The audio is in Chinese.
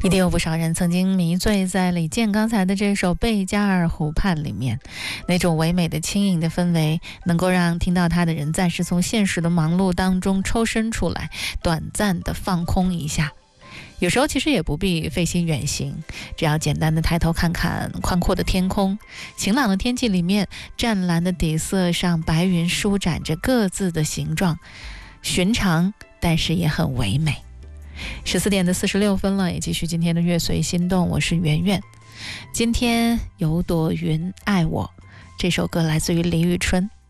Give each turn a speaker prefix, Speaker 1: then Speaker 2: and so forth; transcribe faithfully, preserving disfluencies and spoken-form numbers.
Speaker 1: 一定有不少人曾经迷醉在李健刚才的这首《贝加尔湖畔》里面，那种唯美的轻盈的氛围能够让听到它的人暂时从现实的忙碌当中抽身出来，短暂的放空一下。有时候其实也不必费心远行，只要简单的抬头看看宽阔的天空，晴朗的天气里面，湛蓝的底色上白云舒展着各自的形状，寻常但是也很唯美。十四点的四十六分了，也继续今天的乐随心动，我是圆圆。今天有朵云爱我，这首歌来自于李宇春。